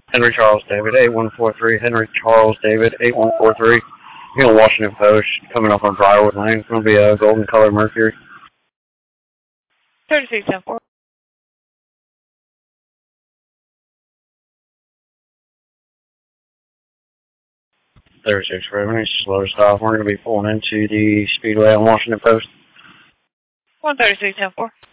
Henry Charles David, 8143. Henry Charles David, 8143. You're on Washington Post, coming up on Briarwood Lane. It's going to be a golden color Mercury. 3674. 36 Revenue, slow stop. We're going to be pulling into the Speedway on Washington Post. 136.10.4.